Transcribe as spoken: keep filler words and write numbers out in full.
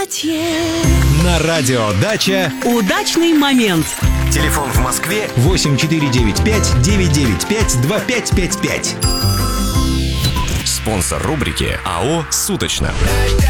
платье. На радио «Дача» Удачный момент. Телефон в Москве восемь четыре девять пять девять девять пять два пять пять пять. спонсор рубрики АО «Суточно».